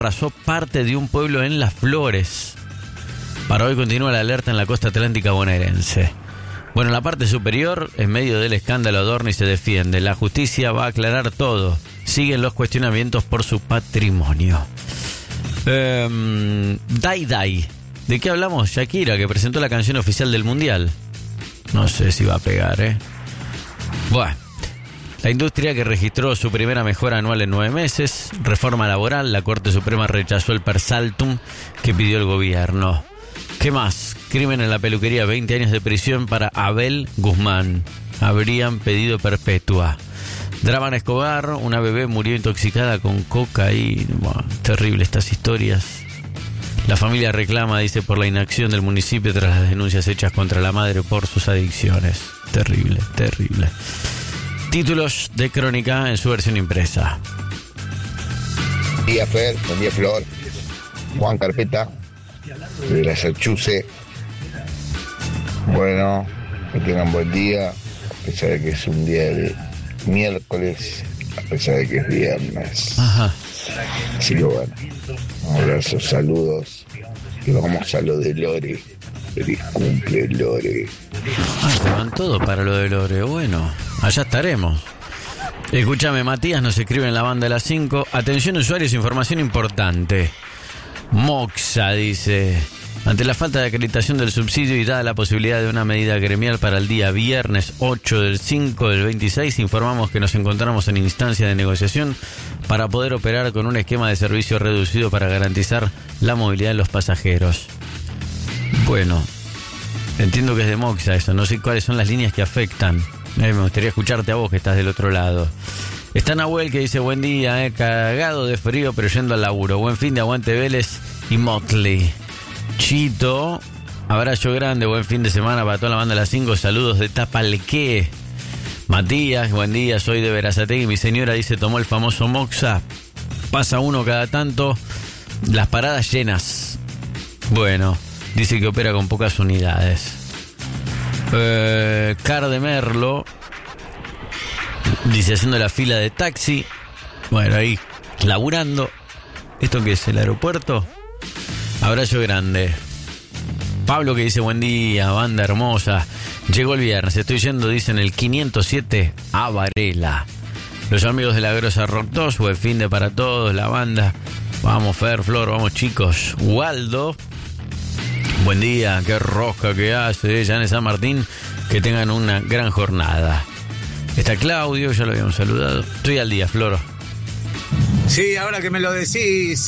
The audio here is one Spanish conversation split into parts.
arrasó parte de un pueblo en Las Flores. Para hoy continúa la alerta en la costa atlántica bonaerense. Bueno, en la parte superior, en medio del escándalo, Adorni se defiende. La justicia va a aclarar todo. Siguen los cuestionamientos por su patrimonio. Dai Dai. ¿De qué hablamos? Shakira, que presentó la canción oficial del Mundial. No sé si va a pegar, Bueno. La industria que registró su primera mejora anual en 9 meses. Reforma laboral. La Corte Suprema rechazó el persaltum que pidió el gobierno. ¿Qué más? Crimen en la peluquería. 20 años de prisión para Abel Guzmán. Habrían pedido perpetua. Drama en Escobar. Una bebé murió intoxicada con cocaína. Bueno, terrible estas historias. La familia reclama, dice, por la inacción del municipio tras las denuncias hechas contra la madre por sus adicciones. Terrible, terrible. Títulos de crónica en su versión impresa. Buen día, Fer. Buen día, Flor. Juan Carpeta, de la Sarchuse. Bueno, que tengan buen día, a pesar de que es un día de miércoles, a pesar de que es viernes. Ajá. Así que bueno, abrazos, saludos. Y vamos a lo de Lore. Feliz cumple, Lore. Se van todo para lo de Lore. Bueno, allá estaremos. Escúchame, Matías nos escribe en la banda de las 5. Atención usuarios, información importante. Moxa dice: ante la falta de acreditación del subsidio y dada la posibilidad de una medida gremial para el día viernes 8 del 5 del 26, informamos que nos encontramos en instancia de negociación para poder operar con un esquema de servicio reducido para garantizar la movilidad de los pasajeros. Bueno, entiendo que es de Moxa eso, no sé cuáles son las líneas que afectan. Me gustaría escucharte a vos que estás del otro lado. Está Nahuel que dice: buen día, cagado de frío pero yendo al laburo. Buen fin de aguante Vélez y Motley. Chito, abrazo grande, buen fin de semana para toda la banda de las 5. Saludos de Tapalqué. Matías, buen día, soy de Berazategui. Mi señora dice: tomó el famoso Moxa. Pasa uno cada tanto. Las paradas llenas. Bueno, dice que opera con pocas unidades. Car de Merlo dice: haciendo la fila de taxi. Bueno, ahí laburando. ¿Esto qué es? ¿El aeropuerto? Abrazo grande. Pablo que dice: buen día, banda hermosa. Llegó el viernes, estoy yendo, dicen, el 507 a Varela. Los amigos de la Grosa Rock 2, buen fin de para todos, la banda. Vamos, Fer, Flor, vamos, chicos. Waldo, buen día, qué rosca que hace, ya en San Martín. Que tengan una gran jornada. Está Claudio, ya lo habíamos saludado. Estoy al día, Flor. Sí, ahora que me lo decís,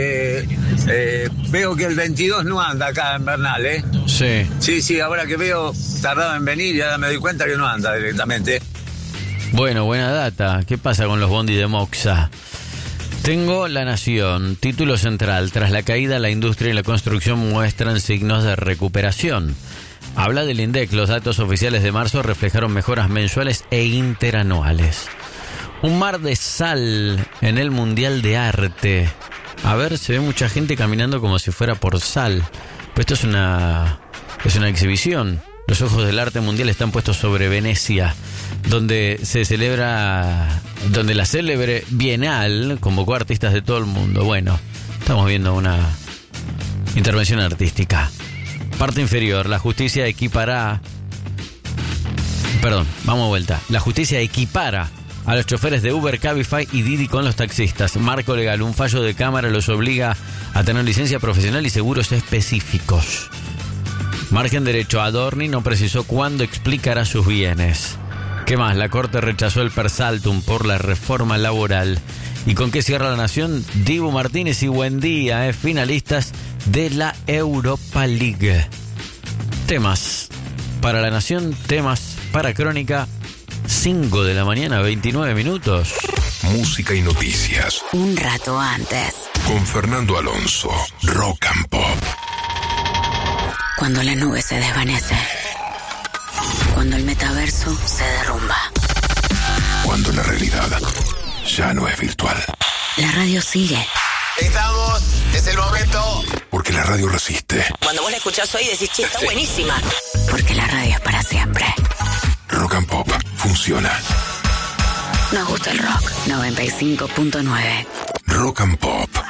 veo que el 22 no anda acá en Bernal, ¿eh? Sí. Sí, ahora que veo, tardaba en venir y ahora me doy cuenta que no anda directamente. Bueno, buena data. ¿Qué pasa con los bondi de Moxa? Tengo La Nación, título central. Tras la caída, la industria y la construcción muestran signos de recuperación. Habla del INDEC. Los datos oficiales de marzo reflejaron mejoras mensuales e interanuales. Un mar de sal en el Mundial de Arte. A ver, se ve mucha gente caminando como si fuera por sal. Pero esto es una exhibición. Los ojos del arte mundial están puestos sobre Venecia, donde se celebra, donde la célebre Bienal convocó artistas de todo el mundo. Bueno, estamos viendo una intervención artística. Parte inferior, la justicia equipará. Perdón, vamos de vuelta. La justicia equipara a los choferes de Uber, Cabify y Didi con los taxistas. Marco legal, un fallo de cámara los obliga a tener licencia profesional y seguros específicos. Margen derecho, Adorni no precisó cuándo explicará sus bienes. ¿Qué más? La Corte rechazó el persaltum por la reforma laboral. ¿Y con qué cierra La Nación? Dibu Martínez y Buendía, finalistas de la Europa League. Temas para La Nación, temas para Crónica. 5 de la mañana, 29 minutos. Música y noticias. Un rato antes. Con Fernando Alonso. Rock and Pop. Cuando la nube se desvanece. Cuando el metaverso se derrumba. Cuando la realidad ya no es virtual. La radio sigue. Estamos, es el momento. Porque la radio resiste. Cuando vos la escuchás hoy decís: che, está buenísima. Porque la radio es para siempre. Rock and Pop funciona. Nos gusta el rock. 95.9. Rock and Pop.